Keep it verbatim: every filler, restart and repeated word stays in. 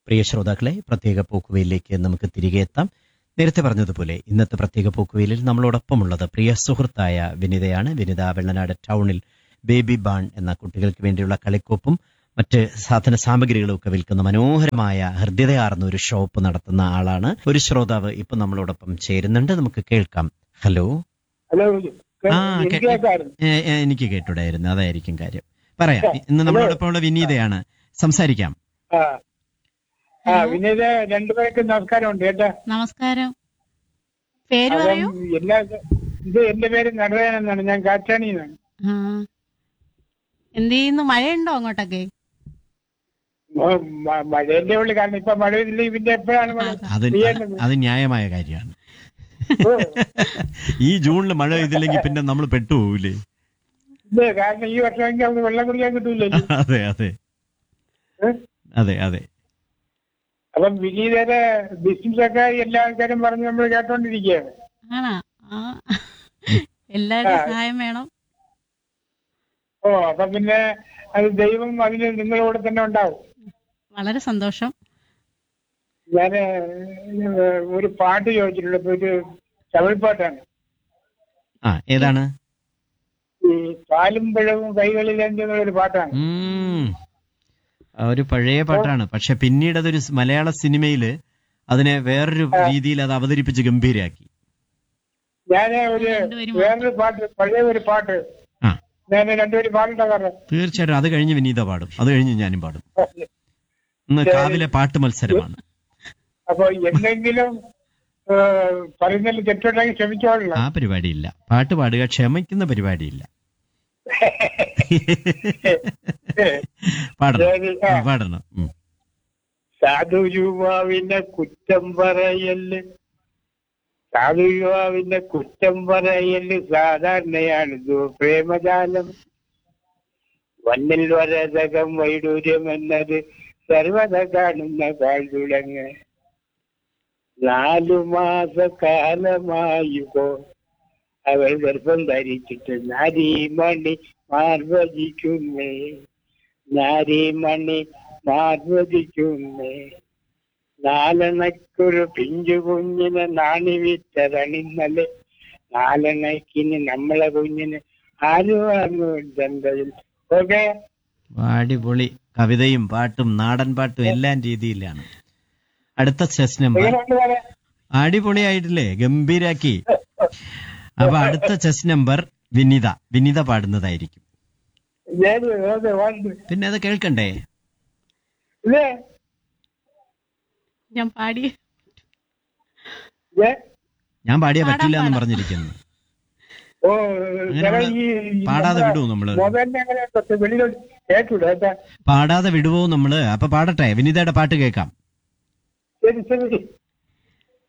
പ്രിയ ശ്രോതാക്കളെ, പ്രത്യേക പോക്കുവയിലേക്ക് നമുക്ക് തിരികെ എത്താം. നേരത്തെ പറഞ്ഞതുപോലെ ഇന്നത്തെ പ്രത്യേക പോക്കുവയിലിൽ നമ്മളോടൊപ്പമുള്ളത് പ്രിയ സുഹൃത്തായ വിനിതയാണ്. വിനിത വെള്ളനാട് ടൗണിൽ ബേബി ബാൺ എന്ന കുട്ടികൾക്ക് വേണ്ടിയുള്ള കളിക്കോപ്പും മറ്റ് സാധന സാമഗ്രികളും ഒക്കെ വിൽക്കുന്ന മനോഹരമായ ഹൃദയയാർന്ന ഒരു ഷോപ്പ് നടത്തുന്ന ആളാണ്. ഒരു ശ്രോതാവ് ഇപ്പൊ നമ്മളോടൊപ്പം ചേരുന്നുണ്ട്, നമുക്ക് കേൾക്കാം. ഹലോ. ഹലോ. ആ ഏ- ഏ- എനിക്ക് കേട്ടുടായിരുന്നു, അതായിരിക്കും കാര്യം. പറയാം. ഇന്ന് നമ്മളോടൊപ്പം ഉള്ള വിനീതയാണ്, സംസാരിക്കാം. ആ ആ വിനീത, രണ്ടുപേർക്കും നമസ്കാരമുണ്ട് കേട്ടാ. നമസ്കാരം. പേര് അപ്പം പറയൂ. എല്ലാ ഇത് എന്റെ പേര് നടരാജൻ എന്നാണ്, ഞാൻ കാറ്റാണിന്നാണ്. ആ. എന്ത് ചെയ്യുന്നു? മഴയുണ്ടോ അങ്ങോട്ടൊക്കെ? മഴേന്റെ ഉള്ളു, കാരണം ഇപ്പൊ മഴയില്ല, ഇതിന്റെ എപ്പോഴാണ് മഴ അത് പെയ്യേണ്ടത്? അത് ന്യായമായ കാര്യമാണ്. ഓ, ഈ ജൂണിൽ മഴ പെയ്തില്ലെങ്കിൽ പിന്നെ നമ്മൾ പെട്ടുപോകൂലേ? ഇത് കാരണം ഈ വർഷമെങ്കിൽ അവർക്ക് വെള്ളം കുടിക്കാൻ കിട്ടൂലല്ലോ. അതെ അതെ ഏ? അതെ അതെ അപ്പം വിനീതയുടെ ബിസിനസ് ഒക്കെ എല്ലാ ആൾക്കാരും പറഞ്ഞ് നമ്മൾ കേട്ടോണ്ടിരിക്കുകയാണ്. ആണോ? ആ. എല്ലാവരുടെയും സഹായം വേണം. ഓ, അപ്പൊ പിന്നെ അത് ദൈവം അതിന് നിങ്ങളോട് തന്നെ ഉണ്ടാവും. വളരെ സന്തോഷം. ഞാന് ഒരു പാട്ട് ചോദിച്ചിട്ടുണ്ട്, ഇപ്പൊ ഒരു തമിഴ്പാട്ടാണ്. ആ, ഏതാണ്? ഈ പാലും പഴവും കൈകളിലെന്തെന്നൊരു പാട്ടാണ്. ഉം. ഒരു പഴയ പാട്ടാണ്, പക്ഷെ പിന്നീട് അതൊരു സ് മലയാള സിനിമയില് അതിനെ വേറൊരു രീതിയിൽ അത് അവതരിപ്പിച്ച് ഗംഭീരാക്കി. ഞാൻ ഒരു രണ്ടുപേരും വേറൊരു പാട്ട്, പഴയ ഒരു പാട്ട് ആ, ഞാൻ രണ്ടുപേരും പാട്ടുണ്ടാകാറ്. തീർച്ചയായിട്ടും അത് കഴിഞ്ഞ് വിനീത പാടും, അത് കഴിഞ്ഞ് ഞാനും പാടും. ഇന്ന് കാവിലെ പാട്ട് മത്സരമാണ്. അപ്പൊ എന്തെങ്കിലും പറയുന്നതിൽ തെറ്റുണ്ടെങ്കിൽ ക്ഷമിച്ചോളണം. ആ പരിപാടിയില്ല, പാട്ട് പാടുക, ക്ഷമിക്കുന്ന പരിപാടിയില്ല. പാടണം. ആ, പാടണം. ഉം. സാധു യുവാവിനെ കുറ്റം പറയല്, സാധു യുവാവിനെ കുറ്റം പറയല് സാധാരണയാണ് പ്രേമജാലം. വന്നിൽ വരതകം വൈഡൂര്യം എന്നത് സർവത കാണുന്ന കാഴ്ചുടങ്ങ്. നാലു മാസ കാലമായുകോ അവൾ ഗർഭം ധരിച്ചിട്ട് നാരീമണി മാർവചിക്കുന്നേ, നാരീമണി മാർവചിക്കുന്നേ. നാലെണ്ണയ്ക്കൊരു പിഞ്ചു കുഞ്ഞിനെ നാണി വിറ്റതണിന്നലെ, നാലെണ്ണയ്ക്കിന് നമ്മളെ കുഞ്ഞിന് ആരുവാങ്ങു ചന്തയിൽ. ഓക്കെ, അടിപൊളി. കവിതയും പാട്ടും നാടൻ പാട്ടും എല്ലാം രീതിയിലാണ്. അടുത്ത ചെസ് നമ്പർ അടിപൊളിയായിട്ടില്ലേ? ഗംഭീരാക്കി. അപ്പൊ അടുത്ത ചെസ് നമ്പർ വിനിത വിനിത പാടുന്നതായിരിക്കും. പിന്നെ അത് കേൾക്കണ്ടേ? ഞാൻ പാടി ഞാൻ പാടിയാ പറ്റില്ല എന്ന് പറഞ്ഞിരിക്കുന്നു. പാടാതെ വിടുവോ നമ്മള്? പാടാതെ വിടുവോ നമ്മള്? അപ്പൊ പാടട്ടെ, വിനിതയുടെ പാട്ട് കേൾക്കാം. ശരി ശരി.